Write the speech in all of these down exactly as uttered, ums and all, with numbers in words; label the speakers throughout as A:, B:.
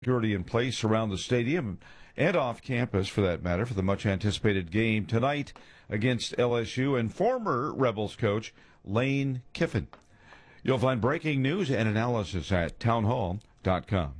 A: Security in place around the stadium and off campus, for that matter, for the much-anticipated game tonight against L S U and former Rebels coach Lane Kiffin. You'll find breaking news and analysis at townhall dot com.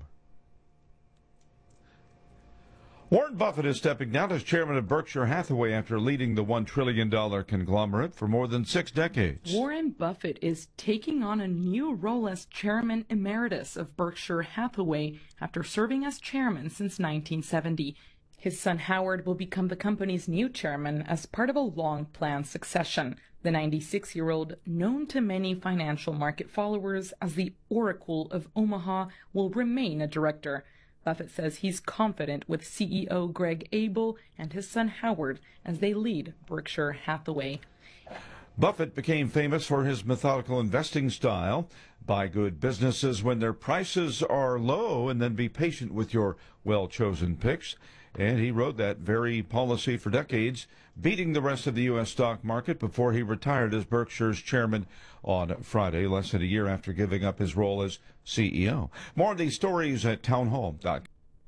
A: Warren Buffett is stepping down as chairman of Berkshire Hathaway after leading the one trillion dollars conglomerate for more than six decades.
B: Warren Buffett is taking on a new role as chairman emeritus of Berkshire Hathaway after serving as chairman since nineteen seventy. His son Howard will become the company's new chairman as part of a long-planned succession. The ninety-six-year-old, known to many financial market followers as the Oracle of Omaha, will remain a director. Buffett says he's confident with C E O Greg Abel and his son Howard as they lead Berkshire Hathaway.
A: Buffett became famous for his methodical investing style. Buy good businesses when their prices are low and then be patient with your well-chosen picks. And he rode that very policy for decades, beating the rest of the U S stock market before he retired as Berkshire's chairman on Friday, less than a year after giving up his role as C E O. More of these stories at townhall dot com.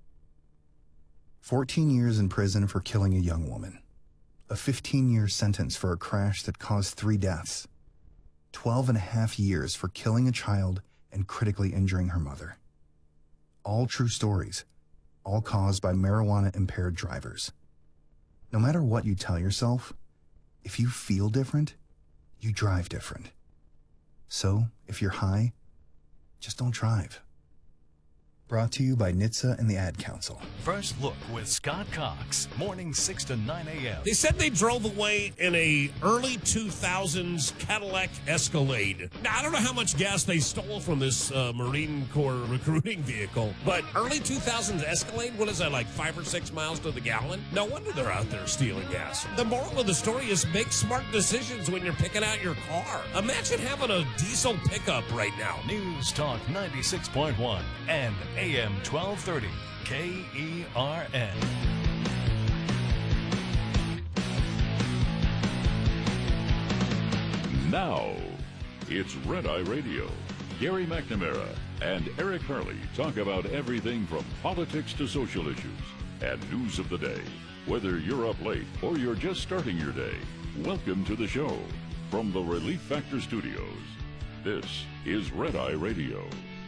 C: fourteen years in prison for killing a young woman. A fifteen-year sentence for a crash that caused three deaths. twelve and a half years for killing a child and critically injuring her mother. All true stories, all caused by marijuana-impaired drivers. No matter what you tell yourself, if you feel different, you drive different. So, if you're high, just don't drive. Brought to you by N H T S A and the Ad Council.
D: First Look with Scott Cox, morning six to nine a.m.
E: They said they drove away in a early two thousands Cadillac Escalade. Now, I don't know how much gas they stole from this uh, Marine Corps recruiting vehicle, but early two thousands Escalade, what is that, like five or six miles to the gallon? No wonder they're out there stealing gas. The moral of the story is make smart decisions when you're picking out your car. Imagine having a diesel pickup right now.
D: News Talk ninety-six point one and A M twelve thirty, K E R N.
F: Now, it's Red Eye Radio. Gary McNamara and Eric Harley talk about everything from politics to social issues and news of the day. Whether you're up late or you're just starting your day, welcome to the show. From the Relief Factor Studios, this is Red Eye Radio.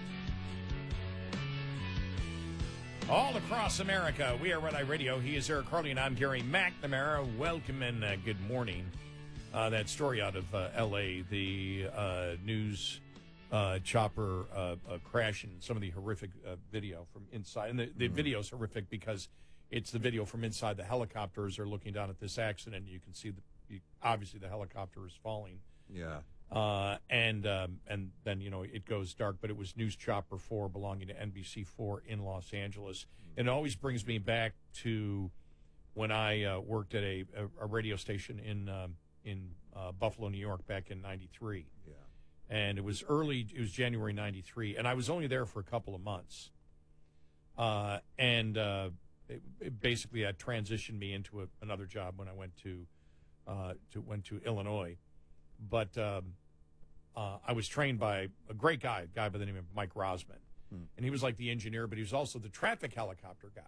G: All across America, we are Red Eye Radio. He is Eric Harley, and I'm Gary McNamara. Welcome and uh, good morning. Uh, that story out of uh, L A, the uh, news uh, chopper uh, uh, crash, and some of the horrific uh, video from inside. And the, the mm-hmm. video is horrific because it's the video from inside the helicopters are looking down at this accident. You can see, the, you, obviously, the helicopter is falling.
H: Yeah.
G: Uh, and um, and then, you know, it goes dark, but it was News Chopper four belonging to N B C four in Los Angeles. And it always brings me back to when I uh, worked at a, a, a radio station in um, in uh, Buffalo, New York, back in ninety-three.
H: Yeah.
G: And it was early, it was January ninety-three, and I was only there for a couple of months. Uh, and uh, it, it basically had transitioned me into a, another job when I went to, uh, to went to Illinois. But um, uh, I was trained by a great guy, a guy by the name of Mike Rosman. Hmm. And he was like the engineer, but he was also the traffic helicopter guy.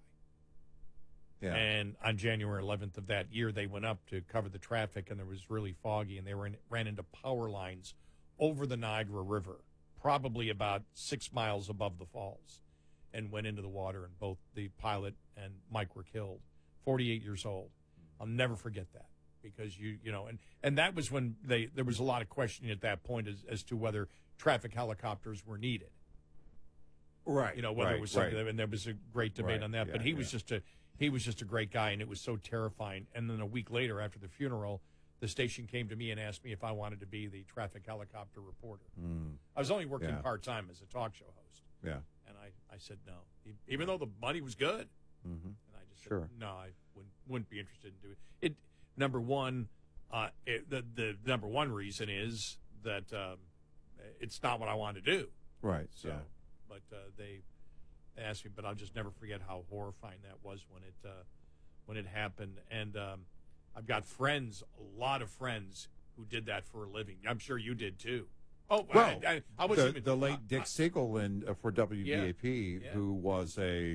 G: Yeah. And on January eleventh of that year, they went up to cover the traffic, and there was really foggy, and they were in, ran into power lines over the Niagara River, probably about six miles above the falls, and went into the water, and both the pilot and Mike were killed, forty-eight years old. I'll never forget that. Because you you know and, and that was when they there was a lot of questioning at that point as, as to whether traffic helicopters were needed,
H: right?
G: You know whether
H: right,
G: it was something,
H: right.
G: and there was a great debate
H: right,
G: on that.
H: yeah,
G: but he
H: yeah.
G: was just a he was just a great guy, and it was so terrifying. And then a week later, after the funeral, the station came to me and asked me if I wanted to be the traffic helicopter reporter.
H: Mm.
G: I was only working
H: yeah.
G: part time as a talk show host.
H: Yeah,
G: and I, I said no, even though the money was good.
H: Mm-hmm.
G: And I just
H: sure.
G: said no, I wouldn't wouldn't be interested in doing it. Number one. Uh, it, the the number one reason is that um, it's not what I want to do.
H: Right.
G: So,
H: yeah.
G: but uh, they asked me, but I'll just never forget how horrifying that was when it uh, when it happened. And um, I've got friends, a lot of friends, who did that for a living. I'm sure you did too. Oh,
H: Well,
G: I, I, I was
H: the,
G: even,
H: the late Dick Siegel in, uh, for W B A P,
G: Yeah, yeah.
H: who was a